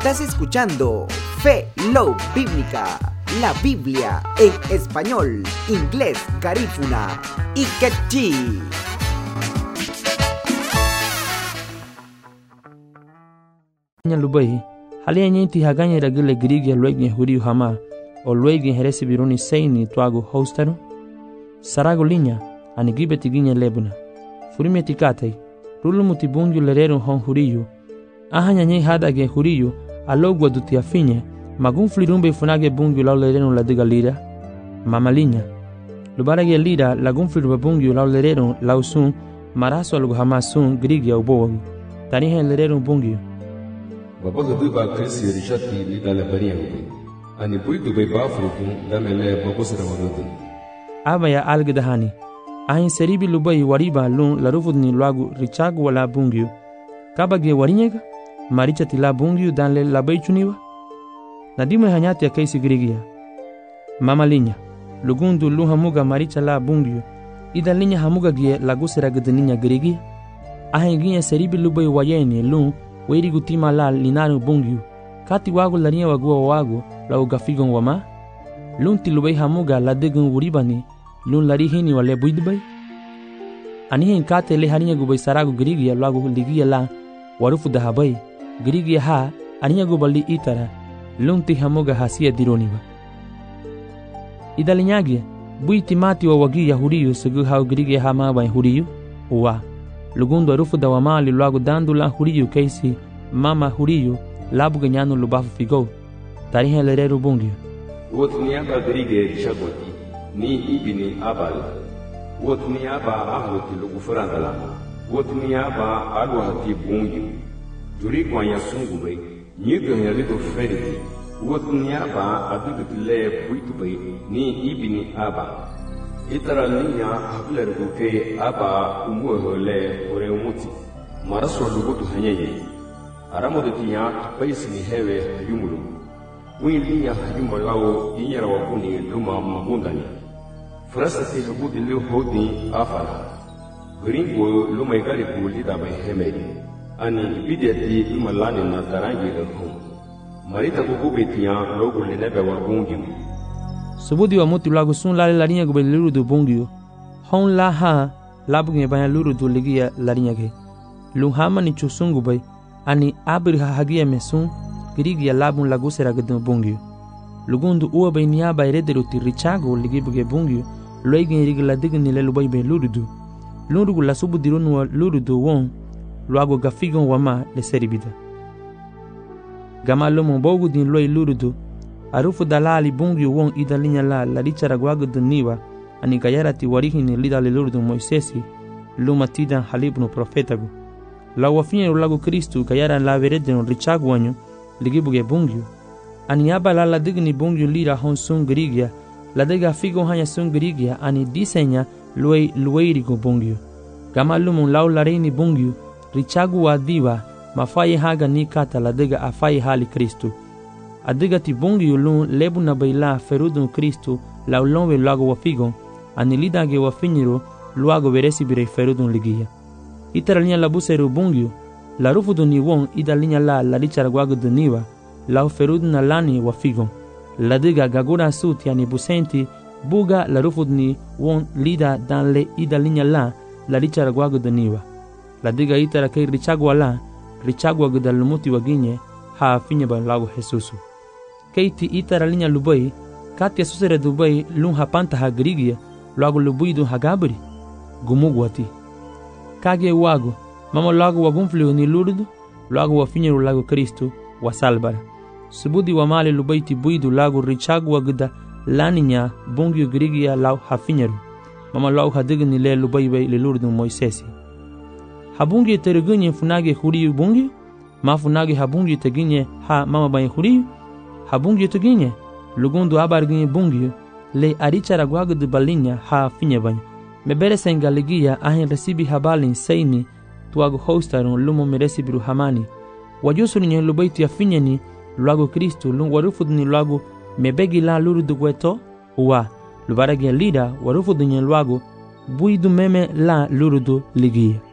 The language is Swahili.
Estás escuchando Fe Love Bíblica, la Biblia en español, inglés, garífuna y quechí. Lubai hali nyinti haganya ragile grigia loigin huriu hama o loigin heresi biruni seini tuago hostano sarago linya ani gibeti ginya lebuna furime tikatai rulu mutibungu lerero hon huriu ahanya nyei hada ge huriu alogwa duti afinye magun flirumbe funage bungu la lerero la diga lira mama linya lubarage lira lagun flirumbe bungu la lerero lausun maraso algo hamasun grigia ubo tani hen lerero bungu Babaga duba Kristi rishati li dala bariya hubi. Ani bui dubai bafrukun damele babusra wadudun. Aba ya algedahani. Ahin seribi lubai wariba lun larufudni luagu richagu wala bungiu. Kabage warinyega maricha tila bungiu danle labai chuniwa. Nadime hanyati ya kaisi grigia. Mama linya lugundu lu hamuga maricha la bungiu. Ida linya hamuga gie lagusera gedeninya grigia. Ahin gie seribi lubai wayeni lun Weri gutima la linaru bungiu. Kati wagu lania wagua wagu la ugafigon wama. Lun tilubai hamuga la degun uribani. Lun larihini wale buidbai. Anihin kate le haniya gubai saragu grigia lagu ligia la warufu dahabai. Grigia ha aniya gubali itara. Lun ti hamuga hasia dironiwa. Idalinyagi bui timati wa wagi ya huriyu segu hau grigia ha mabai huriyu. Uwa. Lugundu arufu da wamali luagu dandu la huriyu keisi mama huriyu labu ganyanu lubafu figo tarihe lereru bungiu Wotniaba grige shagoti ni ibini abal Wotniaba ahoti lugufurandala Wotniaba alwahati bungiu Duri kwa yasungu bai Nyugo nyaligo feriti Wotniaba adugutile puitu bai ni ibini aba Itara linya habler guke aba umuhole ore umuti maraso lugutu hanyeye aramodo tinya paisi ni hewe hayumulu linya hayumulu lao inyara wakuni luma mabundani frasa ti habudi liu hodi afala gringo luma igari kulida bai hemedi ani bideti luma lani na tarangi lehum marita kukube tinya logu linebe wagungimu Subudi wa muti lagu sun lali larinya gube luru du bungiu. Hon la ha labu nge banya luru du ligia larinya ge. Luhama ni chusungu bai ani abir ha hagia mesun girigia labun lagu sera gedun bungiu. Lugundu uwa bai niaba erederu ti richago ligibuge bungiu loigin rigila digni lelu bai bai luru du. Luru la subudi runwa luru du won luago gafigon wama le seribida. Gama lomo bogu din loi luru du Arufu dalali bungi won ida linya la richara gwagu duniwa ani gayarati warihini lida lelurdu Moisesi luma tidan halibnu profetagu. La wafinye lagu Kristu gayara la veredenu richagu wanyu ligibuge bungiu. Ani aba la digni bungiu lira hon sun grigia la dega figo hanya sun grigia ani disenya lueirigo bungiu. Gama lumun lau lareini bungiu richagu wa diwa mafaye haga ni kata la dega afaye hali Kristu. Adiga ti bungi yulun lebu na baila ferudun Kristu la ulonwe luago wafigon anilida ge wafinyiro luago veresi birei ferudun ligia. Itara linya la buseru bungiu la rufudu ni won ida linya la richara guago duniwa la ferudun na lani wafigon. La diga gagura suti ani busenti buga la rufudu ni won lida danle ida linya la richara guago duniwa. La diga itara kei richagwa la richagwa gudalumuti waginye ha finye ba lago Jesusu. Keiti itara linya lubai katia susere dubai lun hapanta ha grigia lago lubuidu hagabri gumugwati kage wago mama lago wagumfliu ni lurdu lago wafinyeru lago Kristu wasalbara subudi wa mali lubaiti buidu lago richagu wagda laninya bungiu grigia lau hafinyeru mama lago hadigni le lubai bai le lurdu Moisesi habungi terugunye funage huriu bungiu mafunage habungi teginye ha mama bai huriu habungi tuginye lugundu abarginye bungi le arichara gwagu de balinya ha finye bany mebere senga ligia ahin resibi habalin seini tuago hostarun lumo meresibiru hamani wajusuni nye lubaiti ya finye ni luago Kristu lung warufudni luago mebegi la luru dugweto uwa lubarage lida warufudni luago buidu meme la luru du ligia